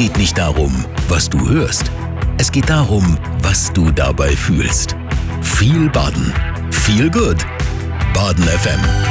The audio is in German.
geht nicht darum, was du hörst. Es geht darum, was du dabei fühlst. Viel Baden. Viel Good. Baden FM.